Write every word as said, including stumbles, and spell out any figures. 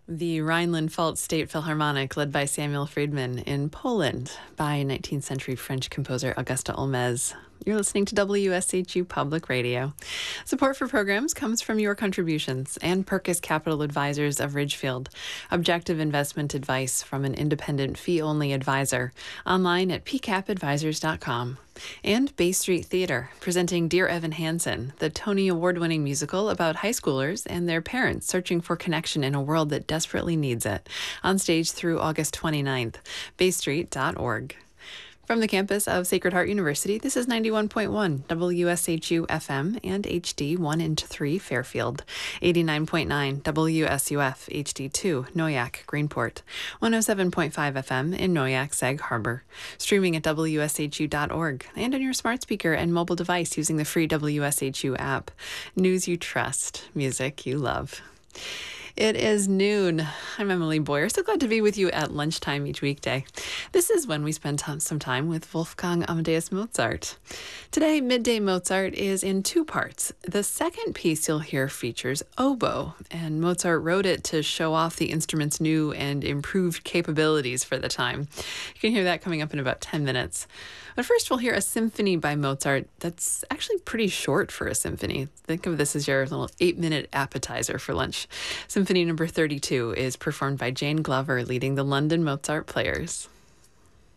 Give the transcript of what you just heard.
The Rhineland-Pfalz State Philharmonic, led by Samuel Friedman, in Poland by nineteenth century French composer Auguste Olmez. You're listening to W S H U Public Radio. Support for programs comes from your contributions and Perkis Capital Advisors of Ridgefield. Objective investment advice from an independent fee-only advisor. Online at p cap advisors dot com. And Bay Street Theater, presenting Dear Evan Hansen, the Tony Award-winning musical about high schoolers and their parents searching for connection in a world that desperately needs it. On stage through August twenty-ninth. bay street dot org. From the campus of Sacred Heart University, this is ninety-one point one W S H U F M and H D one and three Fairfield, eighty-nine point nine W S U F H D two Noyak Greenport, one oh seven point five F M in Noyak Sag Harbor, streaming at W S H U dot org and on your smart speaker and mobile device using the free W S H U app. News you trust, music you love. It is noon. I'm Emily Boyer. So glad to be with you at lunchtime each weekday. This is when we spend t- some time with Wolfgang Amadeus Mozart. Today, Midday Mozart is in two parts. The second piece you'll hear features oboe, and Mozart wrote it to show off the instrument's new and improved capabilities for the time. You can hear that coming up in about ten minutes. But first, we'll hear a symphony by Mozart that's actually pretty short for a symphony. Think of this as your little eight-minute appetizer for lunch. Symphony number thirty-two is performed by Jane Glover, leading the London Mozart Players.